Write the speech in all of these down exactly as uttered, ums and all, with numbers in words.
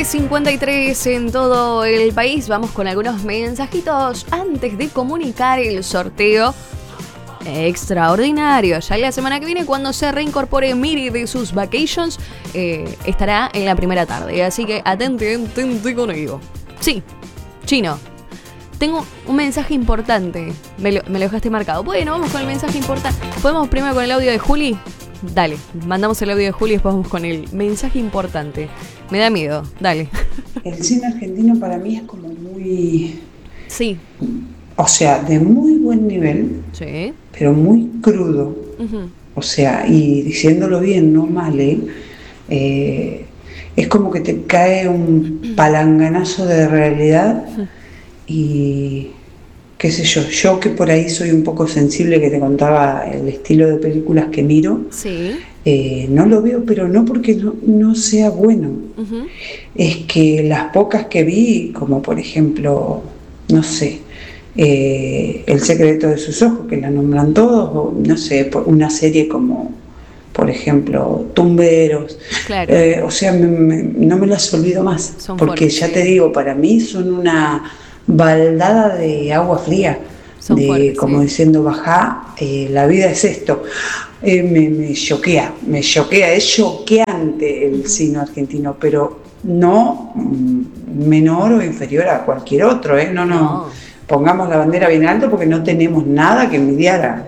nueve cincuenta y tres en todo el país. Vamos con algunos mensajitos antes de comunicar el sorteo extraordinario. Ya la semana que viene, cuando se reincorpore Miri de sus vacations, eh, estará en la primera tarde. Así que atente, atente conmigo. Sí, Chino, tengo un mensaje importante. Me lo, me lo dejaste marcado. Bueno, vamos con el mensaje importante. ¿Podemos primero con el audio de Juli? Dale, mandamos el audio de Juli y después vamos con el mensaje importante. Me da miedo, dale. El cine argentino para mí es como muy... Sí. O sea, de muy buen nivel, Sí. pero muy crudo. Uh-huh. O sea, y diciéndolo bien, no mal, ¿eh? Eh, es como que te cae un palanganazo de realidad uh-huh. y... qué sé yo, yo que por ahí soy un poco sensible, que te contaba el estilo de películas que miro, sí. eh, no lo veo, pero no porque no, no sea bueno. Uh-huh. Es que las pocas que vi, como por ejemplo, no sé, eh, El secreto de sus ojos, que la nombran todos, o no sé, una serie como, por ejemplo, Tumberos, claro. eh, o sea, me, me, no me las olvido más, son porque fuertes, ya te digo, para mí son una... baldada de agua fría, Son de fuertes, como sí. diciendo, bajá, eh, la vida es esto. Eh, me, me choquea, me choquea, es choqueante el cine argentino, pero no mm, menor o inferior a cualquier otro, ¿eh? No, no, no, pongamos la bandera bien alto porque no tenemos nada que envidiar a,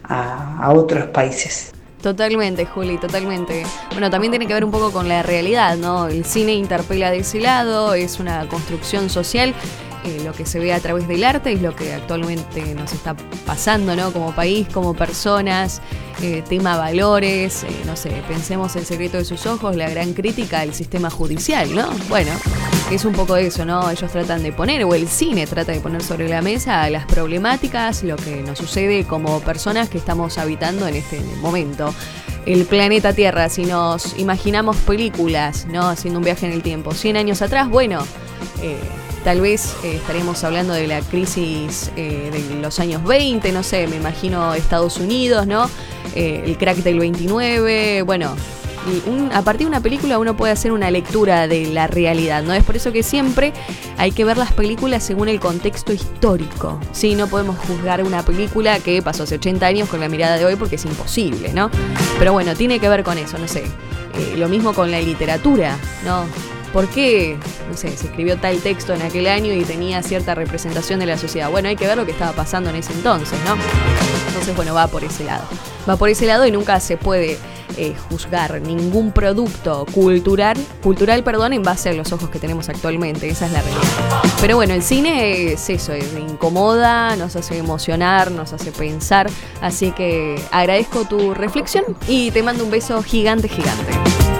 a, a otros países. Totalmente, Juli, totalmente. Bueno, también tiene que ver un poco con la realidad, ¿no? El cine interpela de ese lado, es una construcción social. Eh, lo que se ve a través del arte es lo que actualmente nos está pasando, ¿no? Como país, como personas, eh, tema valores, eh, no sé, pensemos El secreto de sus ojos, la gran crítica al sistema judicial, ¿no? Bueno, es un poco eso, ¿no? Ellos tratan de poner, o el cine trata de poner sobre la mesa las problemáticas, lo que nos sucede como personas que estamos habitando en este momento. El planeta Tierra, si nos imaginamos películas, ¿no? Haciendo un viaje en el tiempo, cien años atrás, bueno... Eh, Tal vez eh, estaremos hablando de la crisis eh, de los años veinte, no sé, me imagino Estados Unidos, ¿no? Eh, el crack del veintinueve, bueno, y un, a partir de una película uno puede hacer una lectura de la realidad, ¿no? Es por eso que siempre hay que ver las películas según el contexto histórico, ¿sí? No podemos juzgar una película que pasó hace ochenta años con la mirada de hoy porque es imposible, ¿no? Pero bueno, tiene que ver con eso, no sé. Eh, lo mismo con la literatura, ¿no? ¿Por qué, no sé, se escribió tal texto en aquel año y tenía cierta representación de la sociedad? Bueno, hay que ver lo que estaba pasando en ese entonces, ¿no? Entonces, bueno, va por ese lado. Va por ese lado y nunca se puede eh, juzgar ningún producto cultural, cultural, perdón, en base a los ojos que tenemos actualmente. Esa es la realidad. Pero bueno, el cine es eso, es, incomoda, nos hace emocionar, nos hace pensar. Así que agradezco tu reflexión y te mando un beso gigante, gigante.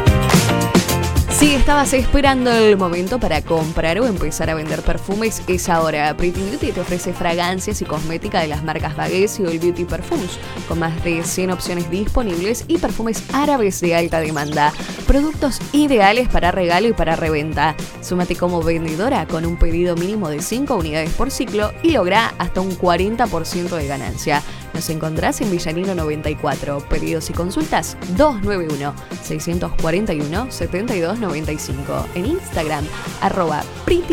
Si estabas esperando el momento para comprar o empezar a vender perfumes, es ahora. Pretty Beauty te ofrece fragancias y cosmética de las marcas Baguette y All Beauty Perfumes, con más de cien opciones disponibles y perfumes árabes de alta demanda. Productos ideales para regalo y para reventa. Súmate como vendedora con un pedido mínimo de cinco unidades por ciclo y logra hasta un cuarenta por ciento de ganancia. Nos encontrás en Villanino noventa y cuatro. Pedidos y consultas dos nueve uno, seis cuatro uno, siete dos nueve cinco. En Instagram, arroba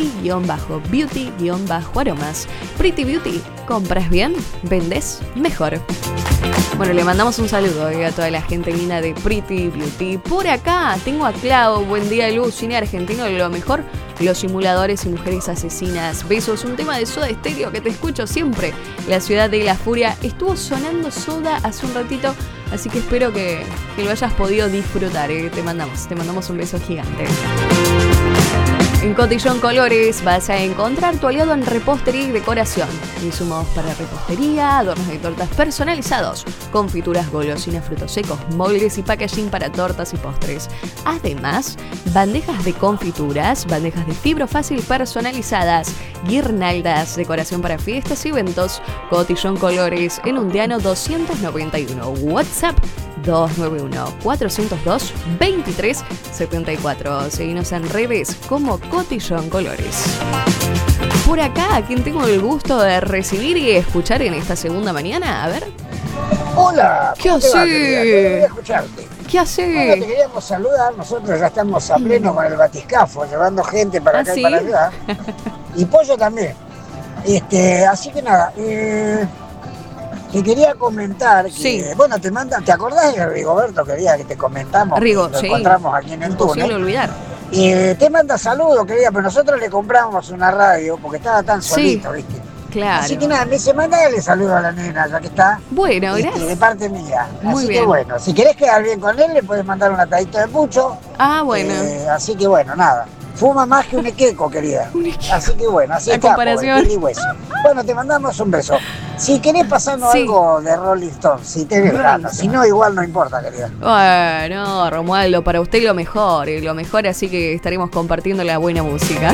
pretty-beauty-aromas. Pretty Beauty, compras bien, vendes mejor. Bueno, le mandamos un saludo eh, a toda la gente linda de Pretty Beauty. Por acá tengo a Clau, buen día Luz, cine argentino, lo mejor, los simuladores y mujeres asesinas. Besos, un tema de Soda Stereo que te escucho siempre. La ciudad de la furia. Estuvo sonando Soda hace un ratito, así que espero que, que lo hayas podido disfrutar. Eh. Te mandamos, te mandamos un beso gigante. En Cotillón Colores vas a encontrar tu aliado en repostería y decoración. Insumos para repostería, adornos de tortas personalizados, confituras, golosinas, frutos secos, moldes y packaging para tortas y postres. Además, bandejas de confituras, bandejas de fibro fácil personalizadas, guirnaldas, decoración para fiestas y eventos. Cotillón Colores en Undiano doscientos noventa y uno. WhatsApp dos nueve uno, cuatro cero dos, dos tres siete cuatro. Seguinos en redes como Cotillón Colores. Por acá, ¿a quién tengo el gusto de recibir y escuchar en esta segunda mañana? A ver. Hola. ¿Qué haces? Quería escucharte. ¿Qué hace? Bueno, te queríamos saludar, nosotros ya estamos a pleno con el batiscafo, llevando gente para ¿Ah, acá sí? y para allá. Y Pollo también. Este, así que nada, eh, te quería comentar que, Sí. bueno, te mandan, ¿te acordás de Rigoberto quería que te comentamos? Rigo, que lo sí. encontramos aquí en el Imposible túnel. olvidar. Eh, te manda saludos, querida, pero nosotros le compramos una radio porque estaba tan Sí. solito, ¿viste? Claro. Así que nada, me dice, mandale saludos a la nena, ya que está. Bueno, Este, gracias. de parte mía. Muy así bien. que bueno, si querés quedar bien con él, le puedes mandar un atadito de pucho. Ah, bueno. Eh, así que bueno, nada. Fuma más que un equeco, querida. Un equeco. Así que bueno, así La está, comparación. pobre, piel y hueso. Bueno, te mandamos un beso. Si querés pasarnos Sí. algo de Rolling Stones, si te ves Rolling gana. Si no, igual no importa, querida. Bueno, Romualdo, para usted lo mejor, eh, lo mejor, así que estaremos compartiendo la buena música.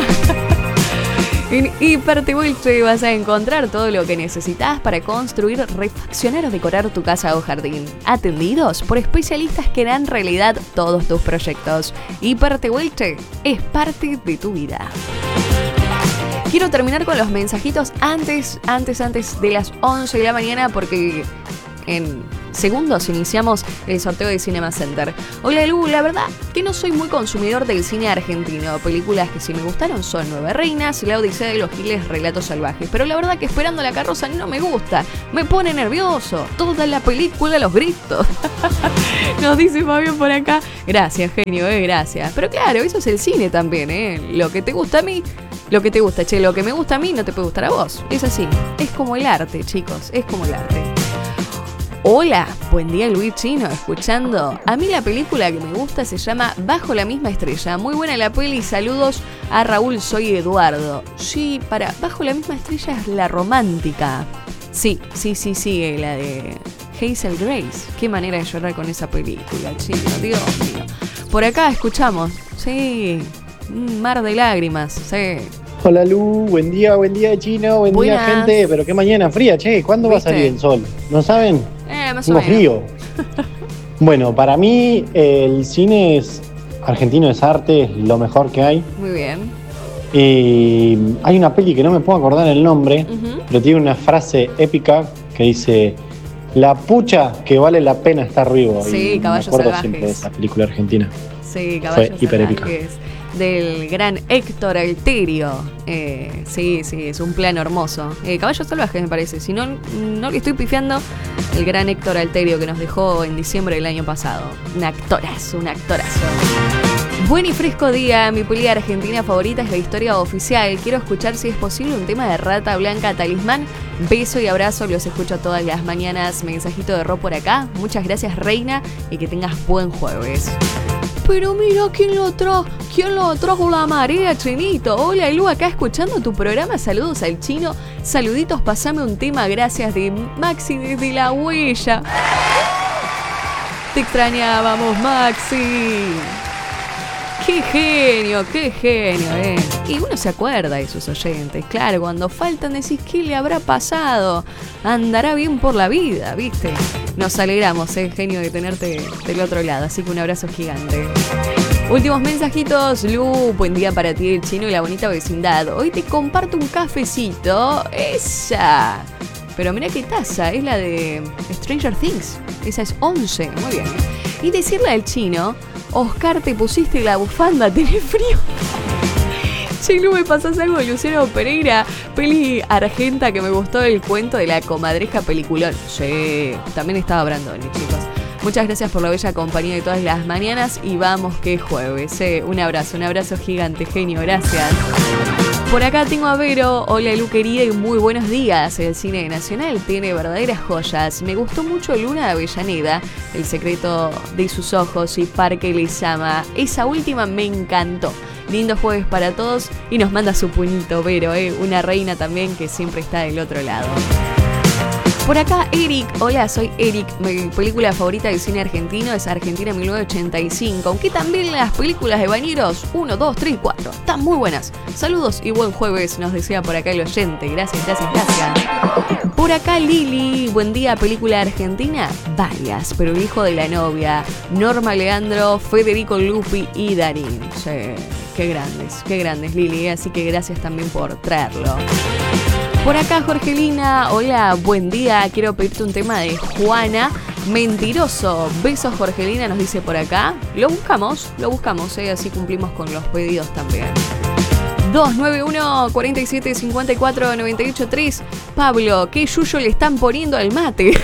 En Hipertehuelche vas a encontrar todo lo que necesitas para construir, refaccionar o decorar tu casa o jardín. Atendidos por especialistas que dan realidad todos tus proyectos. Hipertehuelche es parte de tu vida. Quiero terminar con los mensajitos antes, antes, antes de las once de la mañana porque en segundos iniciamos el sorteo de Cinema Center. Hola Lu, la verdad que no soy muy consumidor del cine argentino. Películas que sí me gustaron son Nueve Reinas, La Odisea de los Giles, Relatos Salvajes. Pero la verdad que Esperando la Carroza no me gusta. Me pone nervioso. Toda la película los gritos. Nos dice Fabián por acá. Gracias, genio, eh, gracias. Pero claro, eso es el cine también, eh. Lo que te gusta a mí, lo que te gusta, che, lo que me gusta a mí no te puede gustar a vos. Es así. Es como el arte, chicos. Es como el arte. Hola, buen día Luis Chino, escuchando. A mí la película que me gusta se llama Bajo la misma estrella. Muy buena la peli, saludos a Raúl, soy Eduardo. Sí, para Bajo la misma estrella es la romántica. Sí, sí, sí, sí, la de Hazel Grace. Qué manera de llorar con esa película, chino, Dios mío. Por acá escuchamos, sí, un mar de lágrimas, sí. Hola Lu, buen día, buen día Chino, buen Buenas. día gente, pero qué mañana fría, che, ¿cuándo va a ¿Viste? salir el sol? ¿No saben? Eh, más o Tengo menos. frío. Bueno, para mí el cine es argentino, es arte, es lo mejor que hay. Muy bien. Y hay una peli que no me puedo acordar el nombre, Ujú. pero tiene una frase épica que dice: la pucha que vale la pena estar vivo. Sí, y Caballos me acuerdo Salvajes. siempre de esa película argentina. Sí, Caballos Fue hiperépica. Salvajes, del gran Héctor Alterio. Eh, sí, sí, es un plano hermoso. Eh, Caballos Salvajes me parece. Si no, no le estoy pifiando, el gran Héctor Alterio que nos dejó en diciembre del año pasado. Un actorazo, un actorazo. Buen y fresco día, mi peli argentina favorita es La Historia Oficial. Quiero escuchar si es posible un tema de Rata Blanca Talismán. Beso y abrazo, los escucho todas las mañanas. Mensajito de Ro por acá. Muchas gracias, Reina, y que tengas buen jueves. Pero mira, ¿quién lo trajo? ¿Quién lo trajo la marea, Chinito? Hola, Lu, acá escuchando tu programa. Saludos al Chino. Saluditos, pasame un tema, gracias, de Maxi desde La Huella. Te extrañábamos, Maxi. ¡Qué genio, qué genio, eh! Y uno se acuerda de sus oyentes, claro, cuando faltan decís, ¿qué le habrá pasado? Andará bien por la vida, ¿viste? Nos alegramos, eh, genio, de tenerte del otro lado, así que un abrazo gigante. Últimos mensajitos, Lu, buen día para ti, el Chino y la bonita vecindad. Hoy te comparto un cafecito, esa. Pero mira qué taza, es la de Stranger Things, esa es once, muy bien. Y decirle al Chino: Oscar, te pusiste la bufanda, tenés frío. Che, Lu, me pasás algo de Luciano Pereira, peli argenta que me gustó, el cuento de la comadreja peliculón. Sí, también estaba Brandoni, chicos. Muchas gracias por la bella compañía de todas las mañanas y vamos que es jueves. Eh. Un abrazo, un abrazo gigante, genio, gracias. Por acá tengo a Vero. Hola Lu querida y muy buenos días. El cine nacional tiene verdaderas joyas. Me gustó mucho Luna de Avellaneda, El secreto de sus ojos y Parque les ama. Esa última me encantó. Lindo jueves para todos y nos manda su puñito Vero, ¿eh? Una reina también que siempre está del otro lado. Por acá Eric, hola, soy Eric. Mi película favorita del cine argentino es Argentina mil novecientos ochenta y cinco, aunque también las películas de Bañeros uno, dos, tres y cuatro están muy buenas. Saludos y buen jueves, nos desea por acá el oyente. Gracias, gracias, gracias. Por acá Lili, buen día, película argentina, varias, pero el hijo de la novia, Norma Leandro, Federico Lupi y Darín. Sí, qué grandes, qué grandes Lili, así que gracias también por traerlo. Por acá Jorgelina, hola, buen día, quiero pedirte un tema de Juana, Mentiroso. Besos, Jorgelina, nos dice por acá. Lo buscamos, lo buscamos, ¿eh? Así cumplimos con los pedidos también. dos nueve uno, cuatro siete, cinco cuatro, nueve ocho tres. Pablo, ¿qué yuyo le están poniendo al mate?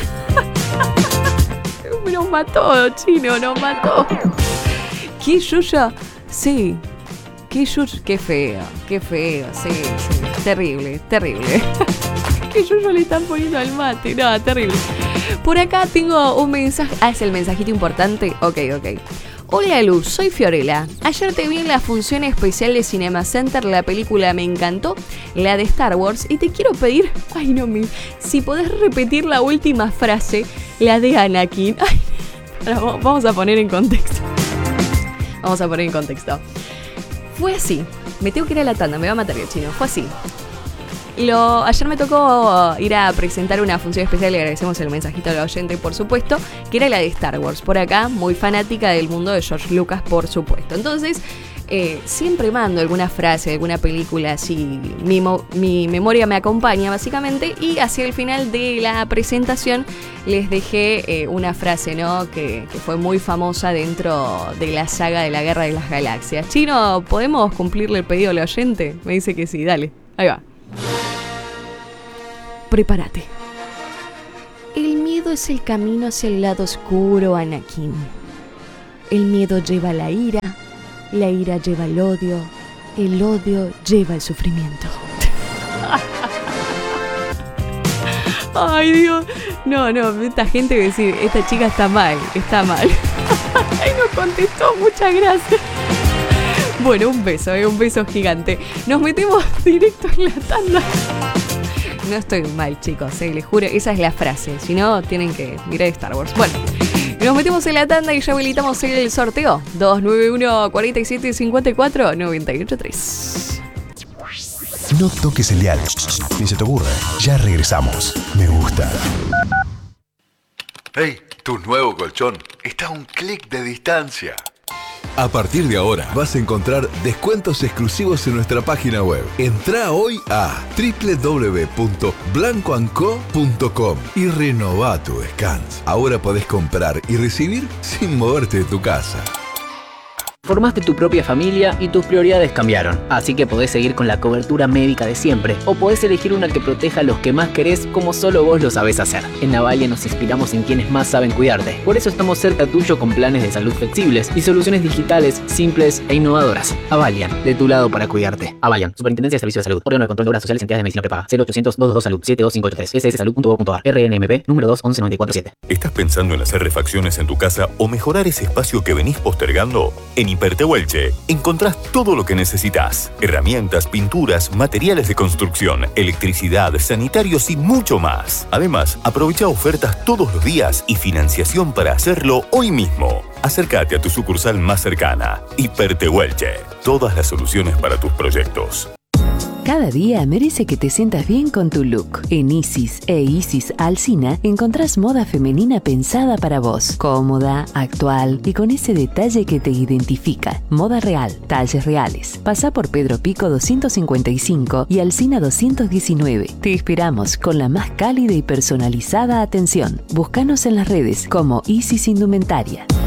Nos mató, Chino, nos mató. ¿Qué yuyo? Sí. ¿Qué yuyo? Qué feo, qué feo, sí, sí. Terrible, terrible. ¿Qué yuyo le están poniendo al mate? No, terrible. Por acá tengo un mensaje. Ah, es el mensajito importante. Ok, ok. Hola Luz, soy Fiorella. Ayer te vi en la función especial de Cinema Center, la película me encantó, la de Star Wars, y te quiero pedir, ay no me, si podés repetir la última frase, la de Anakin. Ay, vamos a poner en contexto. Vamos a poner en contexto. Fue así, me tengo que ir a la tanda, me va a matar el Chino, fue así. Lo, ayer me tocó ir a presentar una función especial, le agradecemos el mensajito al oyente, por supuesto, que era la de Star Wars. Por acá, muy fanática del mundo de George Lucas, por supuesto. Entonces, eh, siempre mando alguna frase, alguna película, así, mi, mo- mi memoria me acompaña básicamente, y hacia el final de la presentación les dejé eh, una frase, ¿no? Que, que fue muy famosa dentro de la saga de la Guerra de las Galaxias. Chino, ¿podemos cumplirle el pedido al oyente? Me dice que sí, dale, ahí va. Prepárate. El miedo es el camino hacia el lado oscuro, Anakin. El miedo lleva la ira, la ira lleva el odio, el odio lleva el sufrimiento. Ay, Dios. No, no, esta gente va a decir, esta chica está mal, está mal. Ay, no contestó, muchas gracias. Bueno, un beso, eh, un beso gigante. Nos metemos directo en la tanda. No estoy mal, chicos, eh, les juro, esa es la frase. Si no, tienen que mirar Star Wars. Bueno, nos metemos en la tanda y ya habilitamos el sorteo. dos nueve uno, cuatro siete, cinco cuatro, nueve ocho tres. No toques el dial, ni se te ocurra. Ya regresamos. Me gusta. Hey, tu nuevo colchón está a un clic de distancia. A partir de ahora vas a encontrar descuentos exclusivos en nuestra página web. Entrá hoy a doble u doble u doble u punto blanco and co punto com y renová tu descanso. Ahora podés comprar y recibir sin moverte de tu casa. Formaste tu propia familia y tus prioridades cambiaron, así que podés seguir con la cobertura médica de siempre, o podés elegir una que proteja a los que más querés como solo vos lo sabés hacer. En Avalia nos inspiramos en quienes más saben cuidarte, por eso estamos cerca tuyo con planes de salud flexibles y soluciones digitales, simples e innovadoras. Avalian, de tu lado para cuidarte. Avalian, Superintendencia de Servicios de Salud, Órgano de Control de Obras Sociales y Entidades de Medicina Prepaga, cero ochocientos, doscientos dos Salud, siete dos cinco ocho tres, ese ese salud punto gov punto a r, R N M P, número dos once nueve cuatro siete. ¿Estás pensando en hacer refacciones en tu casa o mejorar ese espacio que venís postergando? En Hipertehuelche encontrás todo lo que necesitas: herramientas, pinturas, materiales de construcción, electricidad, sanitarios y mucho más. Además, aprovecha ofertas todos los días y financiación para hacerlo hoy mismo. Acércate a tu sucursal más cercana. Hipertehuelche, todas las soluciones para tus proyectos. Cada día merece que te sientas bien con tu look. En Isis e Isis Alsina encontrás moda femenina pensada para vos. Cómoda, actual y con ese detalle que te identifica. Moda real, talles reales. Pasá por Pedro Pico doscientos cincuenta y cinco y Alsina doscientos diecinueve. Te esperamos con la más cálida y personalizada atención. Búscanos en las redes como Isis Indumentaria.